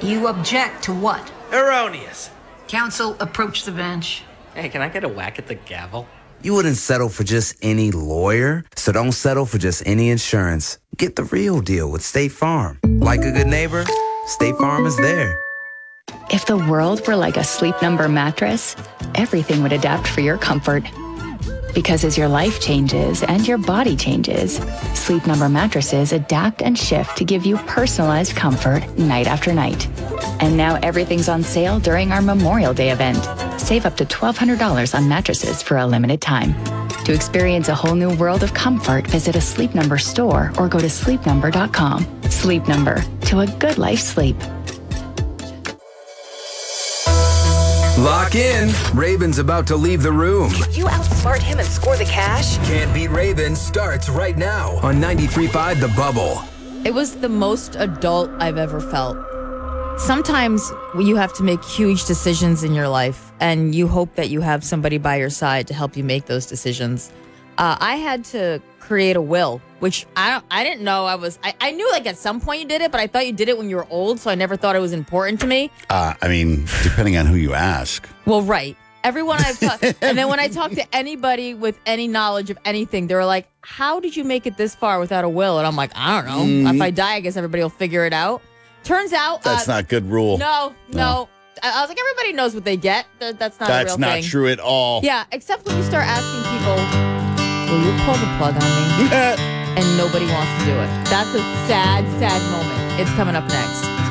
You object to what? Erroneous. Counsel, approach the bench. Hey, can I get a whack at the gavel? You wouldn't settle for just any lawyer, so don't settle for just any insurance. Get the real deal with State Farm. Like a good neighbor, State Farm is there. If the world were like a Sleep Number mattress, everything would adapt for your comfort. Because as your life changes and your body changes, Sleep Number mattresses adapt and shift to give you personalized comfort night after night. And now everything's on sale during our Memorial Day event. Save up to $1,200 on mattresses for a limited time. To experience a whole new world of comfort, visit a Sleep Number store or go to sleepnumber.com. Sleep Number, to a good life sleep. Lock in. Raven's about to leave the room. You outsmart him and score the cash? Can't Beat Raven starts right now on 93.5 The Bubble. It was the most adult I've ever felt. Sometimes you have to make huge decisions in your life, and you hope that you have somebody by your side to help you make those decisions. I had to create a will, which I didn't know I knew like at some point you did it, but I thought you did it when you were old, so I never thought it was important to me. I mean, depending on who you ask. Well, right. Everyone I've talked, and then when I talk to anybody with any knowledge of anything, they were like, how did you make it this far without a will? And I'm like, I don't know. If I die, I guess everybody will figure it out. Turns out... That's not good rule. No. I was like, everybody knows what they get. That's not a real thing. That's not true at all. Yeah, except when you start asking people, will you pull the plug on me? And nobody wants to do it. That's a sad, sad moment. It's coming up next.